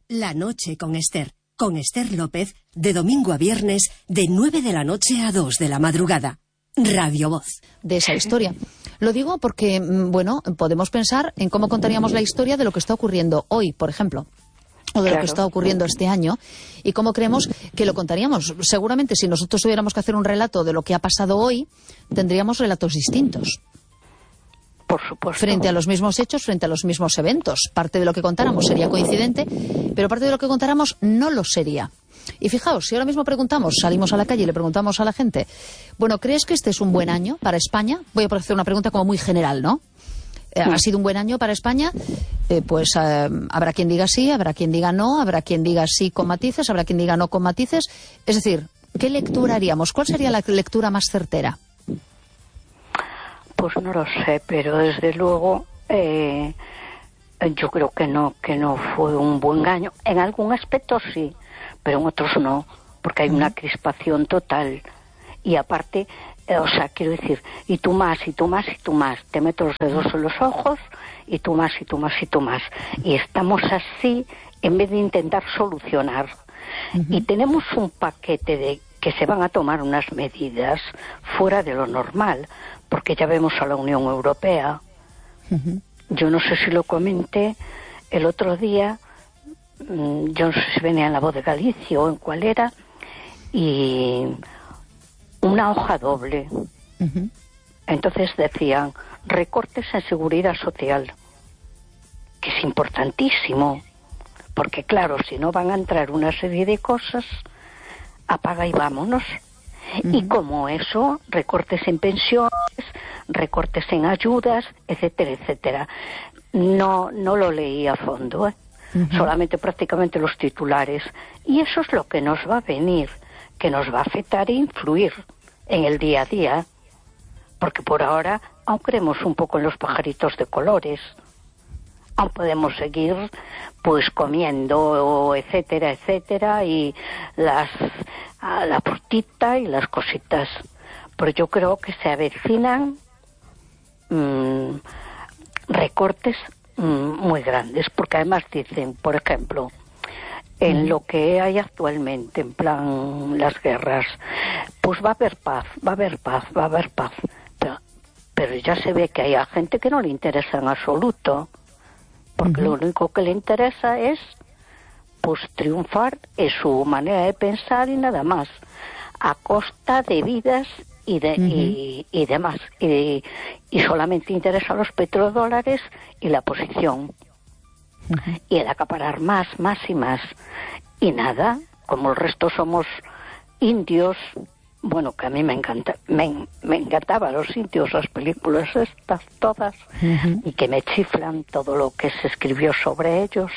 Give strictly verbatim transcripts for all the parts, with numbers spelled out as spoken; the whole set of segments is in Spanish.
La noche con Esther. Con Esther López, de domingo a viernes, de nueve de la noche a dos de la madrugada. Radio Voz. De esa historia. Lo digo porque, bueno, podemos pensar en cómo contaríamos la historia de lo que está ocurriendo hoy, por ejemplo. O de claro. lo que está ocurriendo este año, y cómo creemos que lo contaríamos. Seguramente si nosotros tuviéramos que hacer un relato de lo que ha pasado hoy, tendríamos relatos distintos. Por supuesto. Frente a los mismos hechos, frente a los mismos eventos. Parte de lo que contáramos sería coincidente, pero parte de lo que contáramos no lo sería. Y fijaos, si ahora mismo preguntamos, salimos a la calle y le preguntamos a la gente, bueno, ¿crees que este es un buen año para España? Voy a hacer una pregunta como muy general, ¿no? ¿Ha sido un buen año para España? Eh, pues eh, habrá quien diga sí, habrá quien diga no, habrá quien diga sí con matices, habrá quien diga no con matices. Es decir, ¿qué lectura haríamos? ¿Cuál sería la lectura más certera? Pues no lo sé, pero desde luego eh, yo creo que no, que no fue un buen año. En algún aspecto sí, pero en otros no, porque hay una crispación total. Y aparte, eh, o sea, quiero decir, y tú más, y tú más, y tú más. Te meto los dedos en los ojos, y tú más, y tú más, y tú más. Y estamos así en vez de intentar solucionar. Uh-huh. Y tenemos un paquete de que se van a tomar unas medidas fuera de lo normal, porque ya vemos a la Unión Europea. Uh-huh. Yo no sé si lo comenté el otro día, yo no sé si venía en La Voz de Galicia o en cuál era, y una hoja doble. Uh-huh. Entonces decían, recortes en seguridad social, que es importantísimo, porque claro, si no van a entrar una serie de cosas, apaga y vámonos. Uh-huh. Y como eso, recortes en pensiones, recortes en ayudas, etcétera, etcétera. No, no lo leí a fondo, ¿eh? Uh-huh. Solamente prácticamente los titulares. Y eso es lo que nos va a venir, que nos va a afectar e influir en el día a día. Porque por ahora aún creemos un poco en los pajaritos de colores. Aún podemos seguir pues comiendo, etcétera, etcétera, y las a la frutita y las cositas. Pero yo creo que se avecinan mmm, recortes mmm, muy grandes, porque además dicen, por ejemplo, en mm. lo que hay actualmente, en plan las guerras, pues va a haber paz, va a haber paz, va a haber paz. Pero, pero ya se ve que hay a gente que no le interesa en absoluto, porque uh-huh. lo único que le interesa es pues triunfar en su manera de pensar y nada más, a costa de vidas y de uh-huh. y, y demás, y, y solamente interesa los petrodólares y la posición, uh-huh. y el acaparar más, más y más, y nada, como el resto somos indios. Bueno, que a mí me encanta, me, me encantaban los indios, las películas estas todas, uh-huh. y que me chiflan todo lo que se escribió sobre ellos.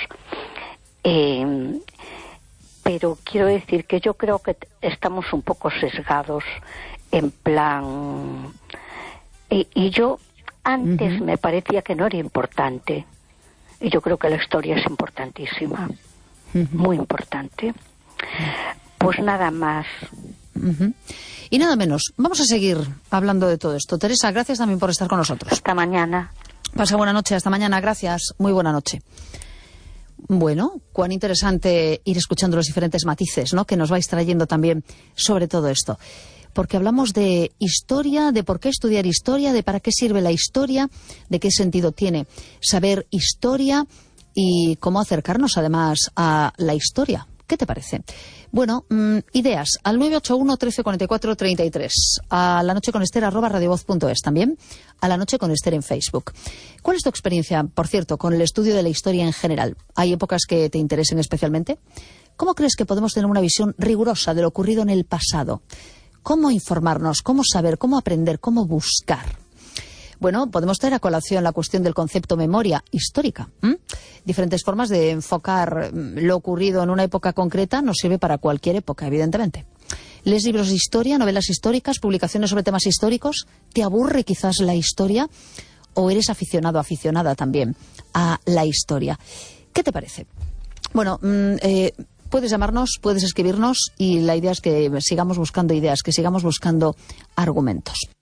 Eh, pero quiero decir que yo creo que estamos un poco sesgados en plan, y, y yo antes uh-huh. me parecía que no era importante, y yo creo que la historia es importantísima, uh-huh. muy importante. Pues nada más. Uh-huh. Y nada menos, vamos a seguir hablando de todo esto. Teresa, gracias también por estar con nosotros. Hasta mañana. Pasa buena noche, hasta mañana, gracias, muy buena noche. Bueno, cuán interesante ir escuchando los diferentes matices, ¿no?, que nos vais trayendo también sobre todo esto. Porque hablamos de historia, de por qué estudiar historia, de para qué sirve la historia, de qué sentido tiene saber historia y cómo acercarnos además a la historia. ¿Qué te parece? Bueno, mmm, ideas al nueve ocho uno, trece cuarenta y cuatro, treinta y tres, a la noche con Esther arroba radiovoz punto es, también a la noche con Esther en Facebook. ¿Cuál es tu experiencia, por cierto, con el estudio de la historia en general? ¿Hay épocas que te interesen especialmente? ¿Cómo crees que podemos tener una visión rigurosa de lo ocurrido en el pasado? ¿Cómo informarnos? ¿Cómo saber? ¿Cómo aprender? ¿Cómo buscar? Bueno, podemos traer a colación la cuestión del concepto memoria histórica. ¿Mm? Diferentes formas de enfocar lo ocurrido en una época concreta nos sirve para cualquier época, evidentemente. ¿Lees libros de historia, novelas históricas, publicaciones sobre temas históricos? ¿Te aburre quizás la historia? ¿O eres aficionado, aficionada también a la historia? ¿Qué te parece? Bueno, mmm, eh, puedes llamarnos, puedes escribirnos, y la idea es que sigamos buscando ideas, que sigamos buscando argumentos.